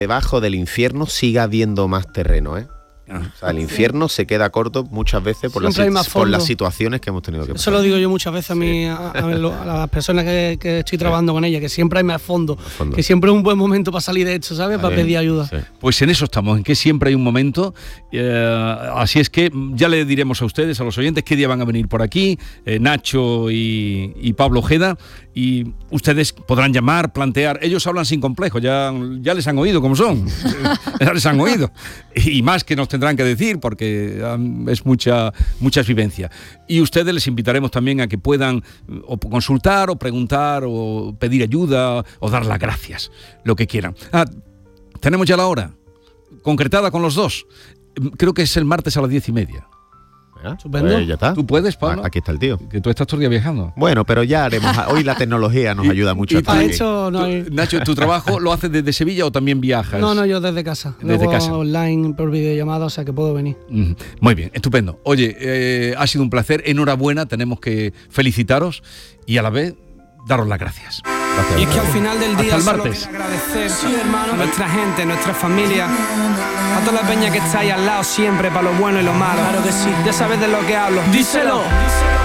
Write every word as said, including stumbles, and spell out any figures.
debajo del infierno siga habiendo más terreno, ¿eh? O sea, el infierno se queda corto muchas veces por, las, por las situaciones que hemos tenido que pasar. Eso lo digo yo muchas veces a, mí, a, a, a las personas que, que estoy trabajando sí. con ellas, que siempre hay más fondo, fondo, que siempre es un buen momento para salir de esto, ¿sabes? Para sí. pedir ayuda. Sí. Pues en eso estamos, en que siempre hay un momento. Eh, así es que ya le diremos a ustedes, a los oyentes, qué día van a venir por aquí, eh, Nacho y, y Pablo Ojeda, y ustedes podrán llamar, plantear. Ellos hablan sin complejo, ya, ya les han oído cómo son, ya les han oído. Y más que nos tendrán que decir, porque um, es mucha muchas vivencias. Y ustedes les invitaremos también a que puedan o consultar, o preguntar, o pedir ayuda, o dar las gracias, lo que quieran. Ah, tenemos ya la hora, concretada con los dos. Creo que es el martes a las diez y media. Pues ya está. ¿Tú puedes, Pablo? Aquí está el tío. Que tú estás todo el día viajando. Bueno, pero ya haremos. Hoy la tecnología nos ayuda mucho. ¿Y para hecho, no hay... ¿Tú, Nacho, tu trabajo lo haces desde Sevilla o también viajas? No, no, yo desde casa. Desde Luego casa. Online, por videollamada, o sea que puedo venir. Mm, muy bien, estupendo. Oye, eh, ha sido un placer. Enhorabuena, tenemos que felicitaros y a la vez daros las gracias. Gracias. Y es que al final del día hasta el solo martes. agradecer sí, hermano. a nuestra gente, nuestra familia, a toda la peña que está ahí al lado siempre para lo bueno y lo malo. Claro que sí. Ya sabes de lo que hablo. Díselo. Díselo.